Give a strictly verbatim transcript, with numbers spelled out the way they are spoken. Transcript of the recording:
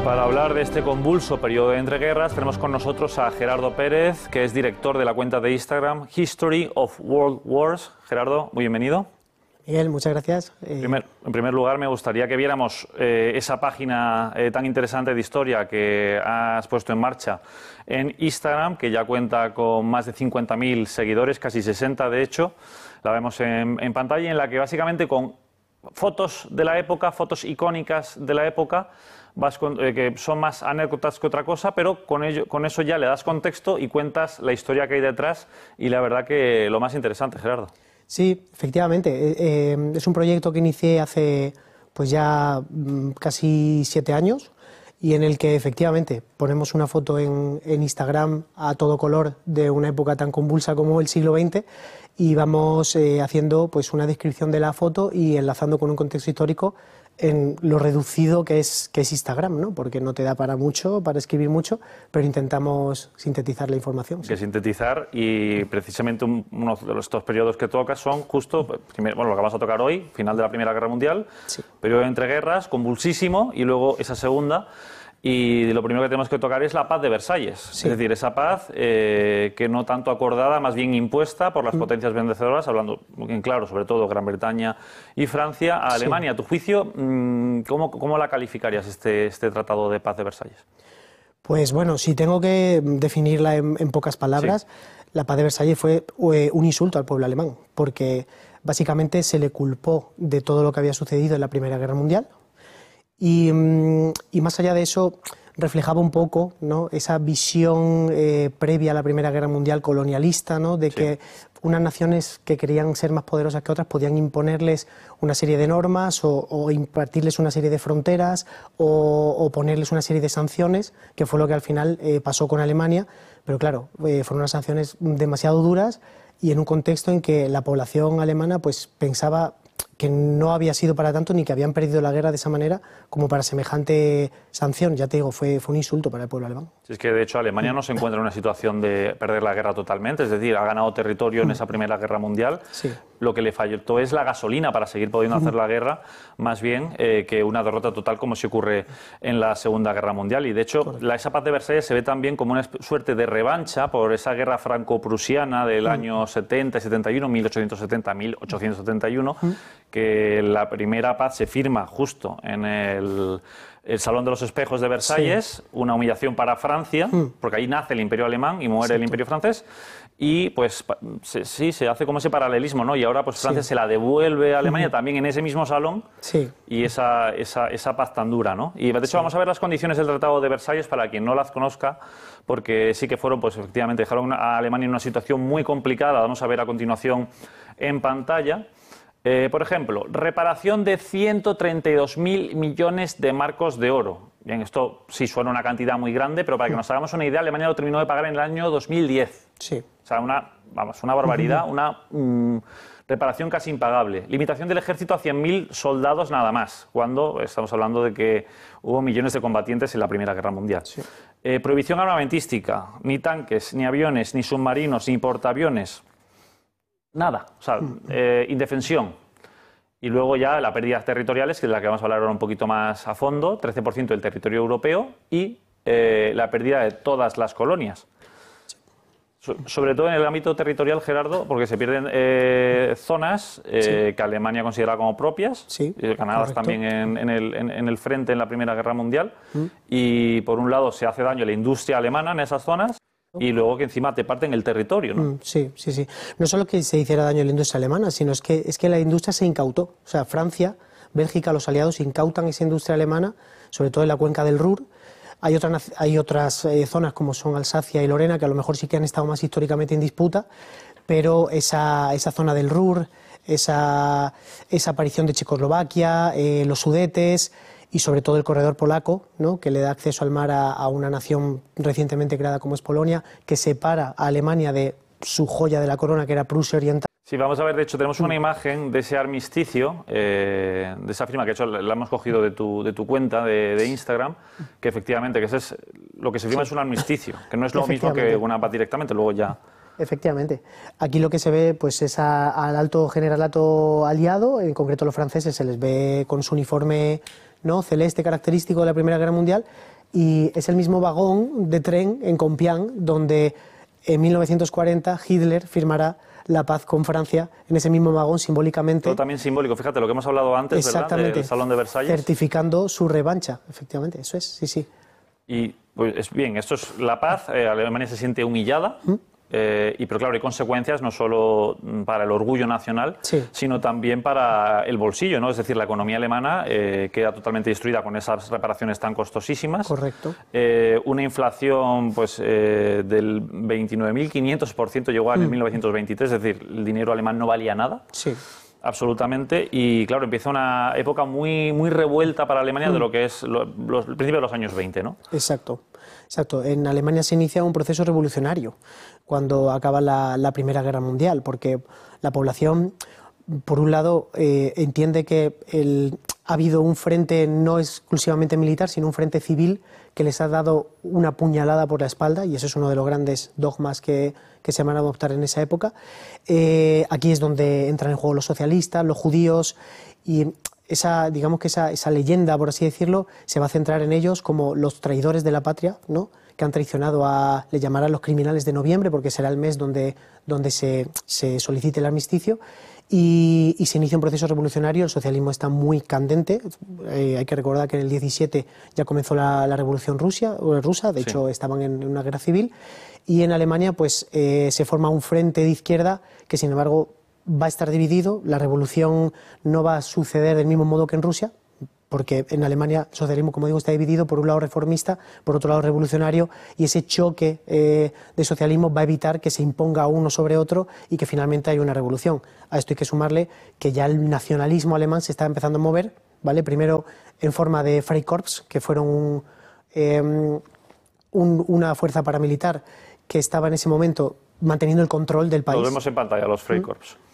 para hablar de este convulso periodo de entreguerras tenemos con nosotros a Gerardo Pérez, que es director de la cuenta de Instagram History of World Wars. Gerardo, muy bienvenido. Miguel, muchas gracias. Eh... Primer, en primer lugar, me gustaría que viéramos eh, esa página eh, tan interesante de historia que has puesto en marcha en Instagram, que ya cuenta con más de cincuenta mil seguidores, casi sesenta de hecho. La vemos en, en pantalla, en la que básicamente con fotos de la época, fotos icónicas de la época, vas con, eh, que son más anécdotas que otra cosa, pero con, ello, con eso ya le das contexto y cuentas la historia que hay detrás, y la verdad que lo más interesante, Gerardo. Sí, efectivamente. Eh, eh, es un proyecto que inicié hace pues ya mm, casi siete años y en el que efectivamente ponemos una foto en, en Instagram a todo color de una época tan convulsa como el siglo veinte y vamos eh, haciendo pues una descripción de la foto y enlazando con un contexto histórico en lo reducido que es, que es Instagram, ¿no? Porque no te da para mucho, para escribir mucho, pero intentamos sintetizar la información. Que sí. Sintetizar, y precisamente un, uno de estos periodos que tocas son justo, bueno, lo que vamos a tocar hoy, final de la Primera Guerra Mundial, sí. Periodo de entreguerras, convulsísimo, y luego esa segunda. Y lo primero que tenemos que tocar es la paz de Versalles, sí. Es decir, esa paz eh, que no tanto acordada, más bien impuesta por las mm. potencias vencedoras, hablando en claro, sobre todo Gran Bretaña y Francia, a Alemania. Sí. A tu juicio, ¿cómo, cómo la calificarías este, este Tratado de Paz de Versalles? Pues bueno, si tengo que definirla en, en pocas palabras, sí. La paz de Versalles fue eh, un insulto al pueblo alemán, porque básicamente se le culpó de todo lo que había sucedido en la Primera Guerra Mundial. Y, y más allá de eso, reflejaba un poco, ¿no?, esa visión eh, previa a la Primera Guerra Mundial colonialista, ¿no?, de sí. que unas naciones que querían ser más poderosas que otras podían imponerles una serie de normas o, o impartirles una serie de fronteras o, o ponerles una serie de sanciones, que fue lo que al final eh, pasó con Alemania. Pero claro, eh, fueron unas sanciones demasiado duras y en un contexto en que la población alemana pues pensaba que no había sido para tanto ni que habían perdido la guerra de esa manera como para semejante sanción. Ya te digo, fue, fue un insulto para el pueblo alemán. Sí, es que de hecho Alemania no se encuentra en una situación de perder la guerra totalmente, es decir, ha ganado territorio en esa Primera Guerra Mundial. Sí. Lo que le faltó es la gasolina para seguir pudiendo hacer la guerra, más bien eh, que una derrota total como se ocurre en la Segunda Guerra Mundial. Y de hecho, la, esa paz de Versalles se ve también como una suerte de revancha por esa guerra franco-prusiana del año setenta y setenta y uno, mil ochocientos setenta a mil ochocientos setenta y uno, que la primera paz se firma justo en el, el Salón de los Espejos de Versalles, sí. Una humillación para Francia, mm. porque ahí nace el Imperio Alemán y muere Exacto. el Imperio francés, y pues se, sí, se hace como ese paralelismo, ¿no? Y ahora pues Francia sí. se la devuelve a Alemania mm. también en ese mismo salón, sí. y esa, esa, esa paz tan dura, ¿no? Y de hecho sí. vamos a ver las condiciones del Tratado de Versalles para quien no las conozca, porque sí que fueron, pues efectivamente, dejaron a Alemania en una situación muy complicada. Vamos a ver a continuación en pantalla. Eh, por ejemplo, reparación de ciento treinta y dos mil millones de marcos de oro. Bien, esto sí suena una cantidad muy grande, pero para que nos hagamos una idea, Alemania lo terminó de pagar en el año dos mil diez. Sí. O sea, una, vamos, una barbaridad, una mm, reparación casi impagable. Limitación del ejército a cien mil soldados nada más, cuando estamos hablando de que hubo millones de combatientes en la Primera Guerra Mundial. Sí. Eh, prohibición armamentística, ni tanques, ni aviones, ni submarinos, ni portaaviones. Nada, o sea, eh, indefensión. Y luego ya la pérdida territoriales, que es la que vamos a hablar ahora un poquito más a fondo, trece por ciento del territorio europeo y eh, la pérdida de todas las colonias. So, sobre todo en el ámbito territorial, Gerardo, porque se pierden eh, zonas eh, sí. que Alemania considera como propias, sí, ganadas correcto. también en, en, el, en, en el frente en la Primera Guerra Mundial, mm. y por un lado se hace daño a la industria alemana en esas zonas, y luego que encima te parten el territorio, ¿no? Sí, sí, sí. No solo que se hiciera daño a la industria alemana, sino es que, es que la industria se incautó. O sea, Francia, Bélgica, los aliados incautan esa industria alemana, sobre todo en la cuenca del Ruhr. Hay, otra, hay otras eh, zonas como son Alsacia y Lorena, que a lo mejor sí que han estado más históricamente en disputa, pero esa, esa zona del Ruhr, esa, esa aparición de Checoslovaquia, eh, los Sudetes y sobre todo el corredor polaco, ¿no?, que le da acceso al mar a, a una nación recientemente creada como es Polonia, que separa a Alemania de su joya de la corona, que era Prusia Oriental. Sí, vamos a ver, de hecho, tenemos una imagen de ese armisticio, eh, de esa firma que de hecho la hemos cogido de tu, de tu cuenta de, de Instagram, que efectivamente que ese es, lo que se firma sí. es un armisticio, que no es lo mismo que una paz directamente, luego ya... Efectivamente. Aquí lo que se ve pues es a, al alto generalato aliado, en concreto los franceses se les ve con su uniforme ¿no?, celeste característico de la Primera Guerra Mundial, y es el mismo vagón de tren en Compiègne donde en mil novecientos cuarenta Hitler firmará la paz con Francia, en ese mismo vagón simbólicamente. Todo también simbólico, fíjate lo que hemos hablado antes, ¿verdad?, del Salón de Versalles. Certificando su revancha, efectivamente, eso es, sí, sí. Y pues es bien, esto es la paz, eh, Alemania se siente humillada. ¿Mm? Eh, y pero claro, hay consecuencias no solo para el orgullo nacional, sí, sino también para el bolsillo, ¿no? Es decir, la economía alemana eh, queda totalmente destruida con esas reparaciones tan costosísimas. Correcto. Eh, una inflación pues, eh, del veintinueve mil quinientos por ciento llegó en mm. mil novecientos veintitrés, es decir, el dinero alemán no valía nada. Sí. Absolutamente, y claro, empieza una época muy, muy revuelta para Alemania mm. de lo que es lo, los, el principio de los años veinte, ¿no? Exacto, exacto. En Alemania se inicia un proceso revolucionario cuando acaba la, la Primera Guerra Mundial, porque la población, por un lado, eh, entiende que el, ha habido un frente no exclusivamente militar, sino un frente civil que les ha dado una puñalada por la espalda, y ese es uno de los grandes dogmas que, que se van a adoptar en esa época. Eh, aquí es donde entran en juego los socialistas, los judíos, y esa, digamos que esa, esa leyenda, por así decirlo, se va a centrar en ellos como los traidores de la patria, ¿no?, que han traicionado a, le llamarán los criminales de noviembre, porque será el mes donde, donde se, se solicite el armisticio, y, y se inicia un proceso revolucionario. El socialismo está muy candente, eh, hay que recordar que en el diecisiete ya comenzó la, la revolución Rusia, rusa, de sí. hecho estaban en, en una guerra civil, y en Alemania pues eh, se forma un frente de izquierda que sin embargo va a estar dividido. La revolución no va a suceder del mismo modo que en Rusia, porque en Alemania el socialismo, como digo, está dividido, por un lado reformista, por otro lado revolucionario, y ese choque eh, de socialismo va a evitar que se imponga uno sobre otro y que finalmente haya una revolución. A esto hay que sumarle que ya el nacionalismo alemán se está empezando a mover, ¿vale? Primero en forma de Freikorps, que fueron un, eh, un, una fuerza paramilitar que estaba en ese momento manteniendo el control del país. Lo vemos en pantalla, los Freikorps.